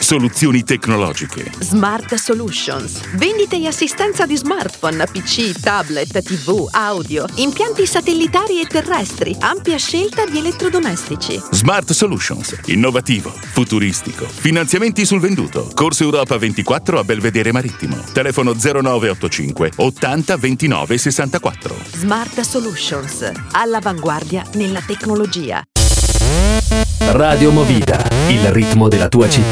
Soluzioni tecnologiche. Smart Solutions. Vendita e assistenza di smartphone, PC, tablet, TV, audio, impianti satellitari e terrestri, ampia scelta di elettrodomestici. Smart Solutions. Innovativo, futuristico. Finanziamenti sul venduto. Corso Europa 24 a Belvedere Marittimo. Telefono 0985 80 29 64. Smart Solutions. All'avanguardia nella tecnologia. Radio Movida. Il ritmo della tua città.